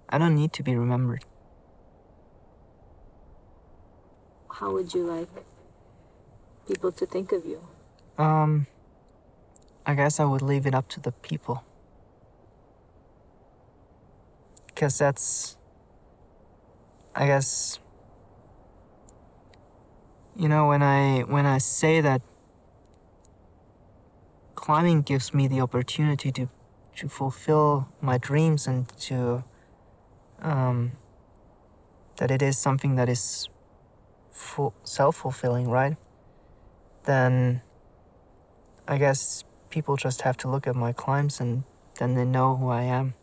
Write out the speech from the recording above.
I don't need to be remembered. How would you like people to think of you? I guess I would leave it up to the people. Because that's, I guess, when I say that climbing gives me the opportunity to fulfill my dreams and to, that it is something that is self-fulfilling, right? Then I guess people just have to look at my climbs and then they know who I am.